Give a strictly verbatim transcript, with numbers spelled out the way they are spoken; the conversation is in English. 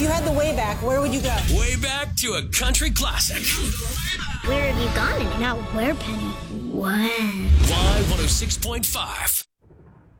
If you had the way back, where would you go? Way back to a country classic. Where have you gone? Not where, Penny. When? Y one oh six point five.